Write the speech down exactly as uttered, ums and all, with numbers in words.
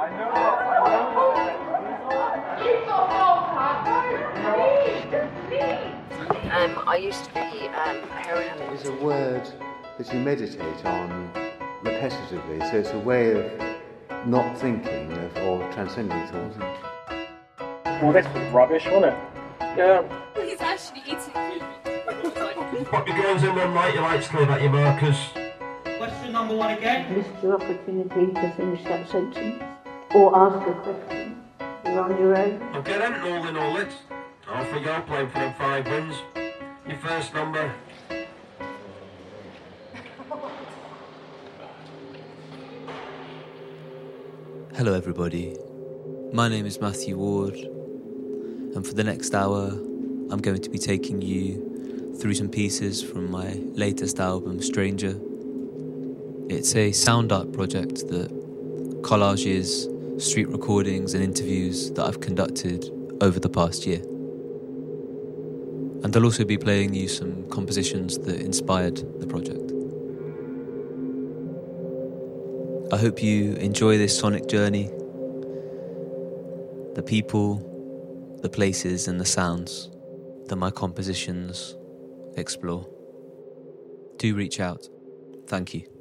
Um, I used to be um, a heroin addict. It's a word that you meditate on repetitively, so it's a way of not thinking of, or transcending thought. Well, this was rubbish, wasn't it? Yeah. He's actually eating. Pop your girls in one light, your lights clear about your markers. Question number one again. Miss your opportunity to finish that sentence or ask a question. You're on your own. Okay then, all in all it. Off we go, playing for them five wins. Your first number. Hello everybody, my name is Matthew Ward, and for the next hour I'm going to be taking you through some pieces from my latest album, Stranger. It's a sound art project that collages street recordings and interviews that I've conducted over the past year. And I'll also be playing you some compositions that inspired the project. I hope you enjoy this sonic journey, the people, the places and the sounds that my compositions explore. Do reach out. Thank you.